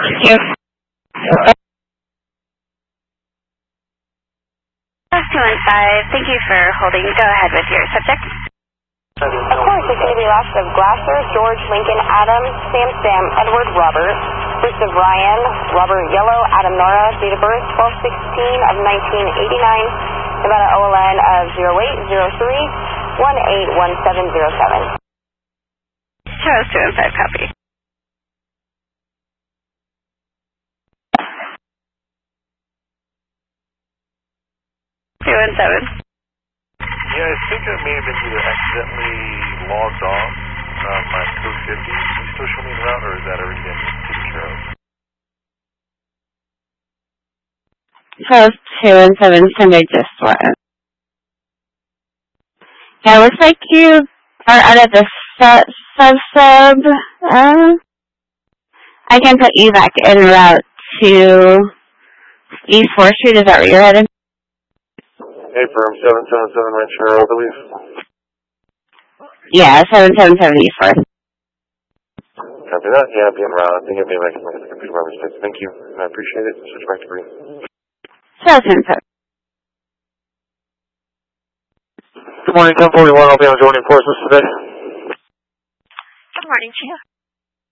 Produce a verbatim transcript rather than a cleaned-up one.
Yep. two one five, thank you for holding. Go ahead with your subject. Of course, it's going to be lots of Glasser, George, Lincoln, Adam, Sam, Sam, Edward, Robert, first of Ryan, Robert Yellow, Adam Nora, date of birth twelve sixteen of nineteen eighty-nine, Nevada O L N of zero eight zero three one eight one seven zero seven. Charles two one five, copy. two one seven. Yeah, I think I may have been either accidentally logged off uh, my code fifty. Can you still show me the route, or is that already been taken care of? Charles two one seven, Sunday just went. Yeah, it looks like you are out of the sub sub sub. Uh, I can put you back en route to East fourth Street. Is that where you're headed? Hey, firm seven seven seven Rancho, I believe. Yeah, seven seven seven East fourth. Copy that. Yeah, I'll be en route. I think I may have my computer by mistake. Thank you. I appreciate it. Switch back to green. seven seven. Good morning, ten forty-one. I'll be on joining forces today. Good morning, Chief.